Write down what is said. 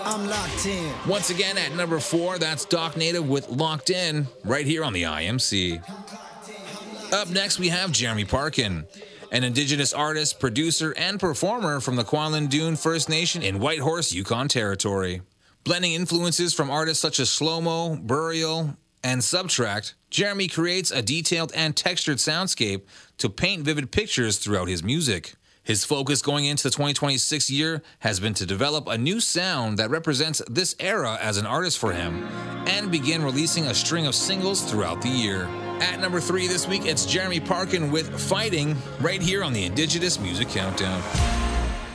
I'm locked in. Once again, at number 4, that's Doc Native with Locked In, right here on the IMC. Up next, we have Jeremy Parkin, an Indigenous artist, producer, and performer from the Kwajalein Dune First Nation in Whitehorse, Yukon Territory. Blending influences from artists such as Slow-Mo, Burial, and Subtract, Jeremy creates a detailed and textured soundscape to paint vivid pictures throughout his music. His focus going into the 2026 year has been to develop a new sound that represents this era as an artist for him, and begin releasing a string of singles throughout the year. At number 3 this week, it's Jeremy Parkin with Fighting, right here on the Indigenous Music Countdown.